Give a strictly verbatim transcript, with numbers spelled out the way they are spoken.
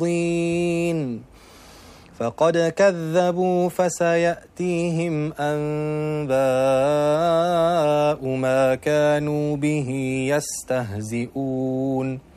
الطين فقد كذبوا فسيأتيهم أنباء ما كانوا به يستهزئون